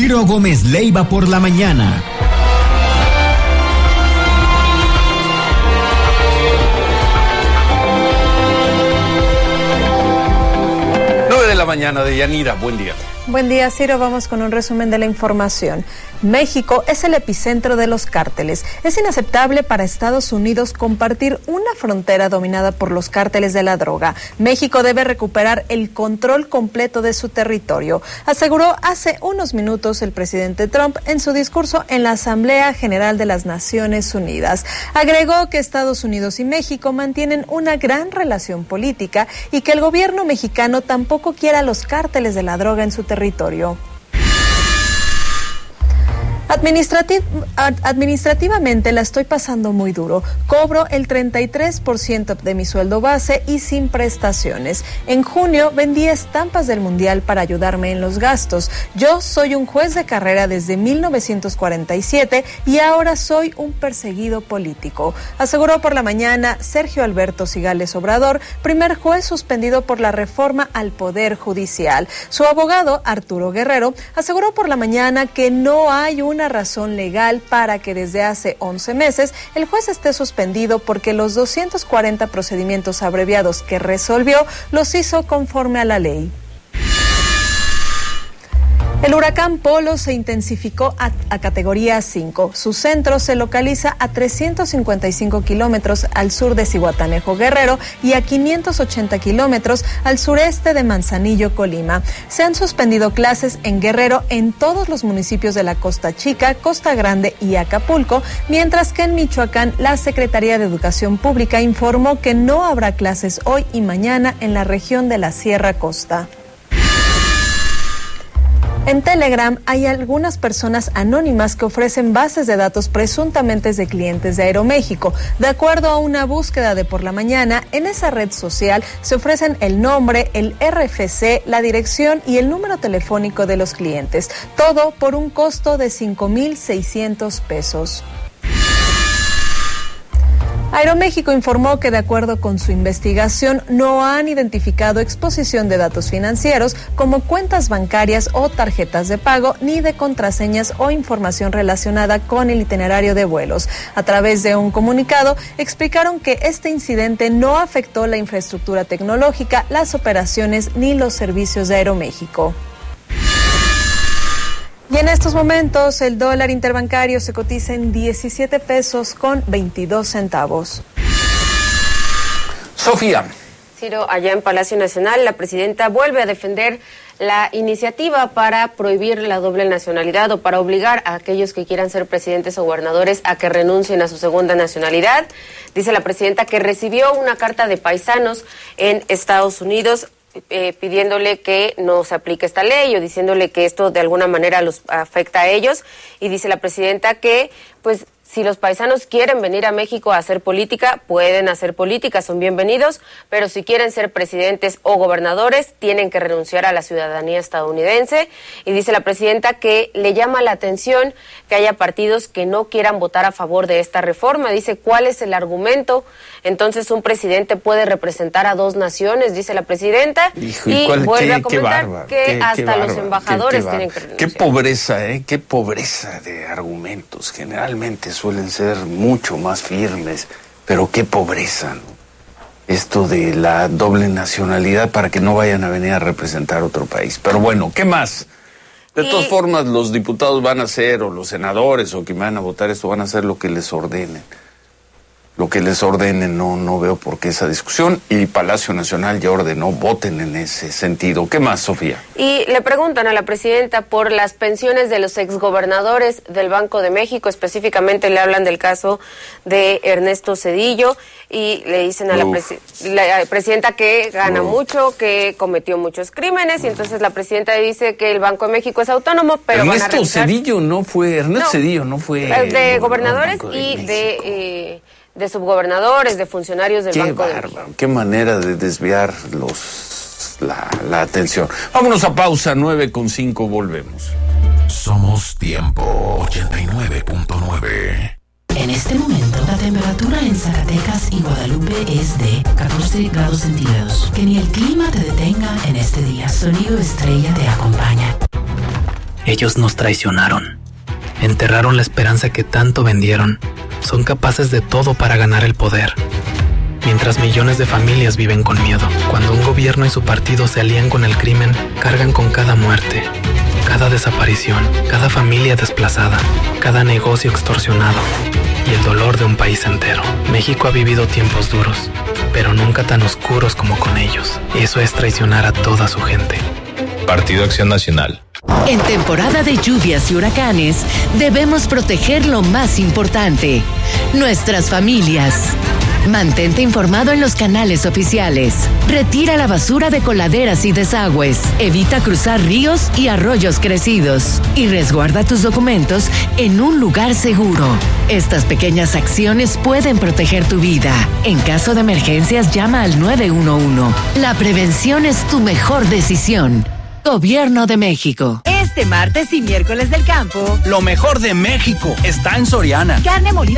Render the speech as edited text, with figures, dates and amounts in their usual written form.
Ciro Gómez Leiva por la mañana. 9 de la mañana de Yanira, buen día. Buen día, Ciro. Vamos con un resumen de la información. México es el epicentro de los cárteles. Es inaceptable para Estados Unidos compartir una frontera dominada por los cárteles de la droga. México debe recuperar el control completo de su territorio, aseguró hace unos minutos el presidente Trump en su discurso en la Asamblea General de las Naciones Unidas. Agregó que Estados Unidos y México mantienen una gran relación política y que el gobierno mexicano tampoco quiere a los cárteles de la droga en su territorio. Administrativamente la estoy pasando muy duro. Cobro el 33% de mi sueldo base y sin prestaciones. En junio vendí estampas del Mundial para ayudarme en los gastos. Yo soy un juez de carrera desde 1947 y ahora soy un perseguido político, aseguró por la mañana Sergio Alberto Cigales Obrador, primer juez suspendido por la reforma al Poder Judicial. Su abogado, Arturo Guerrero, aseguró por la mañana que no hay una razón legal para que desde hace 11 meses el juez esté suspendido porque los 240 procedimientos abreviados que resolvió los hizo conforme a la ley. El huracán Polo se intensificó a categoría 5. Su centro se localiza a 355 kilómetros al sur de Zihuatanejo, Guerrero, y a 580 kilómetros al sureste de Manzanillo, Colima. Se han suspendido clases en Guerrero en todos los municipios de la Costa Chica, Costa Grande y Acapulco, mientras que en Michoacán la Secretaría de Educación Pública informó que no habrá clases hoy y mañana en la región de la Sierra Costa. En Telegram hay algunas personas anónimas que ofrecen bases de datos presuntamente de clientes de Aeroméxico. De acuerdo a una búsqueda de por la mañana, en esa red social se ofrecen el nombre, el RFC, la dirección y el número telefónico de los clientes. Todo por un costo de 5,600 pesos. Aeroméxico informó que de acuerdo con su investigación no han identificado exposición de datos financieros como cuentas bancarias o tarjetas de pago, ni de contraseñas o información relacionada con el itinerario de vuelos. A través de un comunicado explicaron que este incidente no afectó la infraestructura tecnológica, las operaciones ni los servicios de Aeroméxico. Y en estos momentos el dólar interbancario se cotiza en 17 pesos con 22 centavos. Sofía. Ciro, allá en Palacio Nacional, la presidenta vuelve a defender la iniciativa para prohibir la doble nacionalidad o para obligar a aquellos que quieran ser presidentes o gobernadores a que renuncien a su segunda nacionalidad. Dice la presidenta que recibió una carta de paisanos en Estados Unidos pidiéndole que no se aplique esta ley o diciéndole que esto de alguna manera los afecta a ellos, y dice la presidenta que pues si los paisanos quieren venir a México a hacer política, pueden hacer política, son bienvenidos, pero si quieren ser presidentes o gobernadores, tienen que renunciar a la ciudadanía estadounidense. Y dice la presidenta que le llama la atención que haya partidos que no quieran votar a favor de esta reforma. Dice, ¿cuál es el argumento? Entonces un presidente puede representar a dos naciones, dice la presidenta, y vuelve a comentar que hasta los embajadores tienen que renunciar. Qué pobreza, qué pobreza de argumentos. Generalmente suelen ser mucho más firmes, pero qué pobreza, ¿no? Esto de la doble nacionalidad para que no vayan a venir a representar otro país. Pero bueno, ¿qué más? De todas formas, los diputados van a hacer, o los senadores, o que van a votar esto, van a hacer lo que les ordenen. Lo que les ordenen, no veo por qué esa discusión, y Palacio Nacional ya ordenó, voten en ese sentido. ¿Qué más, Sofía? Y le preguntan a la presidenta por las pensiones de los exgobernadores del Banco de México, específicamente le hablan del caso de Ernesto Zedillo, y le dicen a la presidenta que gana mucho, que cometió muchos crímenes, y entonces la presidenta dice que el Banco de México es autónomo, pero Ernesto Zedillo no fue de gobernadores y de subgobernadores, de funcionarios del Banco de México. Qué manera de desviar la atención. Vámonos a pausa, 9:05, volvemos. Somos Tiempo 89.9. En este momento, la temperatura en Zacatecas y Guadalupe es de 14 grados centígrados. Que ni el clima te detenga en este día. Sonido Estrella te acompaña. Ellos nos traicionaron. Enterraron la esperanza que tanto vendieron. Son capaces de todo para ganar el poder. Mientras millones de familias viven con miedo. Cuando un gobierno y su partido se alían con el crimen, cargan con cada muerte, cada desaparición, cada familia desplazada, cada negocio extorsionado y el dolor de un país entero. México ha vivido tiempos duros, pero nunca tan oscuros como con ellos. Eso es traicionar a toda su gente. Partido Acción Nacional. En temporada de lluvias y huracanes, debemos proteger lo más importante, nuestras familias. Mantente informado en los canales oficiales. Retira la basura de coladeras y desagües. Evita cruzar ríos y arroyos crecidos. Y resguarda tus documentos en un lugar seguro. Estas pequeñas acciones pueden proteger tu vida. En caso de emergencias, llama al 911. La prevención es tu mejor decisión. Gobierno de México. Este martes y miércoles del campo, lo mejor de México está en Soriana. Carne molida